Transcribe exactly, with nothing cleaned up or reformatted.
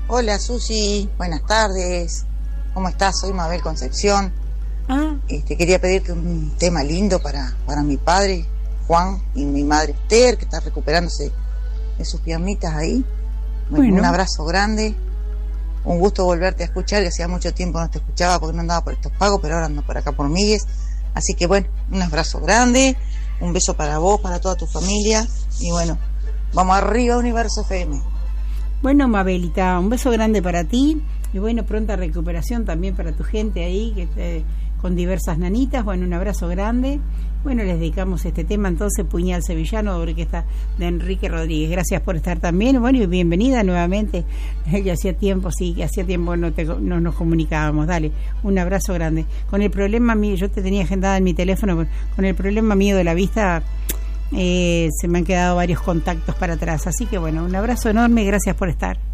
Hola Susi, buenas tardes. ¿Cómo estás? Soy Mabel Concepción. Ah. Este, quería pedirte un tema lindo para, para mi padre, Juan, y mi madre Esther, que está recuperándose de sus piernitas ahí. Bueno, bueno. Un abrazo grande. Un gusto volverte a escuchar, que hacía mucho tiempo no te escuchaba porque no andaba por estos pagos, pero ahora ando por acá por Migues. Así que bueno, un abrazo grande, un beso para vos, para toda tu familia. Y bueno, vamos arriba, Universo F M. Bueno, Mabelita, un beso grande para ti y bueno, pronta recuperación también para tu gente ahí, que te, con diversas nanitas. Bueno, un abrazo grande. Bueno, les dedicamos este tema entonces, Puñal Sevillano, de orquesta de Enrique Rodríguez. Gracias por estar también. Bueno, y bienvenida nuevamente. Ya hacía tiempo, sí, que hacía tiempo no, te, no nos comunicábamos. Dale, un abrazo grande. Con el problema mío, yo te tenía agendada en mi teléfono, con, con el problema mío de la vista, eh, se me han quedado varios contactos para atrás. Así que bueno, un abrazo enorme y gracias por estar.